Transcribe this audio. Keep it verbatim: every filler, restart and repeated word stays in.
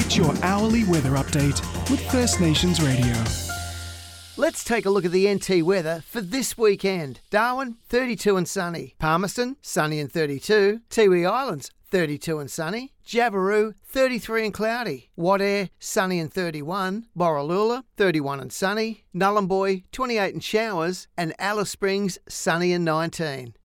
Get your hourly weather update with First Nations Radio. Let's take a look at the N T weather for this weekend. Darwin, thirty-two and sunny. Palmerston, sunny and thirty-two. Tiwi Islands, thirty-two and sunny. Jabiru, thirty-three and cloudy. Wadair, sunny and thirty-one. Borroloola, thirty-one and sunny. Nhulunbuy, twenty-eight and showers. And Alice Springs, sunny and nineteen.